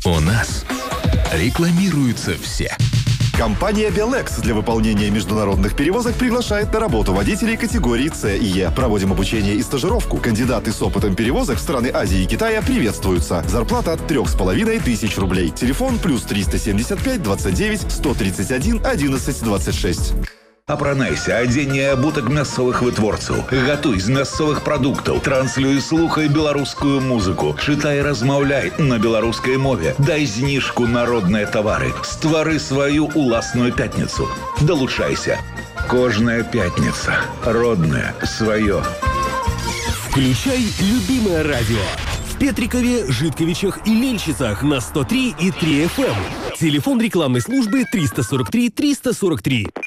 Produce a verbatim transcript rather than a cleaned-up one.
У нас рекламируются все. Компания Белекс для выполнения международных перевозок приглашает на работу водителей категории С и Е. Проводим обучение и стажировку. Кандидаты с опытом перевозок в страны Азии и Китая приветствуются. Зарплата от трех с половиной тысяч рублей. Телефон плюс триста семьдесят пять двадцать девять сто тридцать один одиннадцать двадцать шесть. Апранайся, адзенне абутак мясцовых вытворцаў. Гатуй з мясцовых прадуктаў. Транслюй, слухай беларускую музыку. Чытай, размаўляй на беларускай мове. Дай зніжку на родныя тавары. Ствары сваю уласную пятніцу. Далучайся. Кожная пятница. Родное. Свое. Включай любимое радио. В Петрикове, Житковичах и Мельчицах на сто три и три эф эм. Телефон рекламной службы триста сорок три триста сорок три.